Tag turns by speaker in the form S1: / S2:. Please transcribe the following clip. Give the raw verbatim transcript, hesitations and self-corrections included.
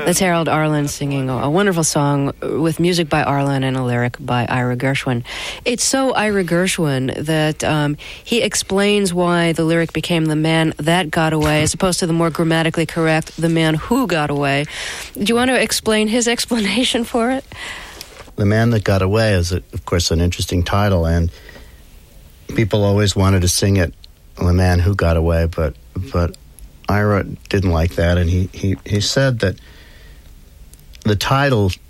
S1: That's Harold Arlen singing a wonderful song with music by Arlen and a lyric by Ira Gershwin. It's so Ira Gershwin that um, he explains why the lyric became "the man that got away" as opposed to the more grammatically correct "the man who got away." Do you want to explain his explanation for it?
S2: "The Man That Got Away" is, of course, an interesting title, and people always wanted to sing it, "The Man Who Got Away," but but Ira didn't like that, and he, he, he said that the title